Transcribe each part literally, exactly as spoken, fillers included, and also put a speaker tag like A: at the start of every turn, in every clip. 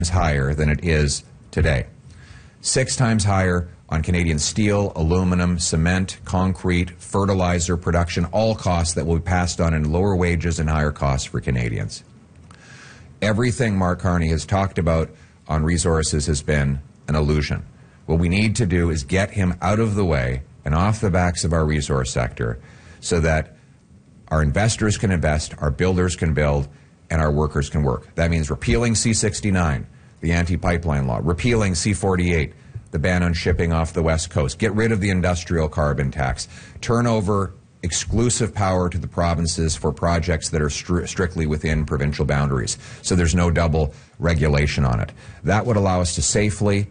A: higher than it is today. Six times higher on Canadian steel, aluminum, cement, concrete, fertilizer production, all costs that will be passed on in lower wages and higher costs for Canadians. Everything Mark Carney has talked about on resources has been an illusion. What we need to do is get him out of the way and off the backs of our resource sector so that our investors can invest, our builders can build, and our workers can work. That means repealing C sixty-nine, the anti-pipeline law, repealing C forty-eight, the ban on shipping off the West Coast, get rid of the industrial carbon tax, turn over exclusive power to the provinces for projects that are stri- strictly within provincial boundaries, so there's no double regulation on it. That would allow us to safely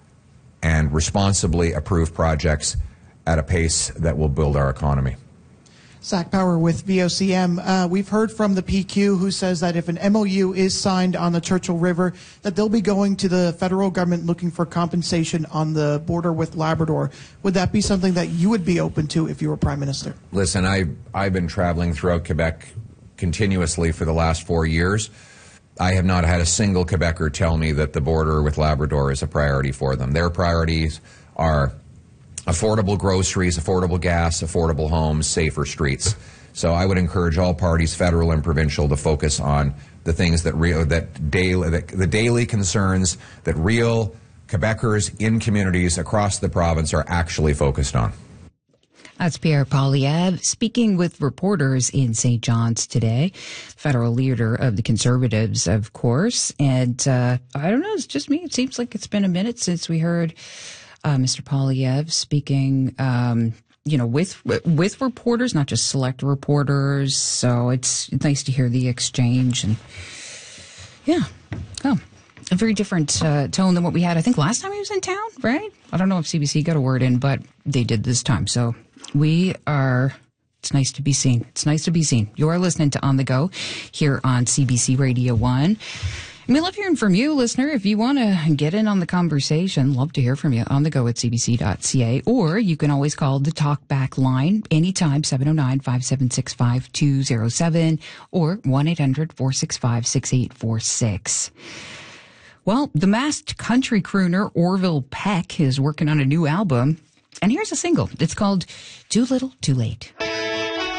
A: and responsibly approve projects at a pace that will build our economy.
B: Zach Power with V O C M. Uh, we've heard from the P Q who says that if an M O U is signed on the Churchill River, that they'll be going to the federal government looking for compensation on the border with Labrador. Would that be something that you would be open to if you were Prime Minister?
A: Listen, I, I've been traveling throughout Quebec continuously for the last four years. I have not had a single Quebecer tell me that the border with Labrador is a priority for them. Their priorities are affordable groceries, affordable gas, affordable homes, safer streets. So I would encourage all parties, federal and provincial, to focus on the things that real, that daily, that the daily concerns that real Quebecers in communities across the province are actually focused on.
C: That's Pierre Poilievre speaking with reporters in Saint John's today, federal leader of the Conservatives, of course. And uh, I don't know, it's just me. It seems like it's been a minute since we heard Uh, Mister Poilievre speaking, um, you know, with with reporters, not just select reporters. So it's nice to hear the exchange, and yeah, oh, a very different uh, tone than what we had. I think last time he was in town, right? I don't know if C B C got a word in, but they did this time. So we are. It's nice to be seen. It's nice to be seen. You are listening to On the Go here on C B C Radio One. And we love hearing from you, listener. If you want to get in on the conversation, love to hear from you. On the go at c b c dot c a. Or you can always call the talkback line anytime, seven oh nine, five seven six, five two oh seven or one eight hundred, four six five, six eight four six. Well, the masked country crooner Orville Peck is working on a new album. And here's a single. It's called Too Little, Too Late.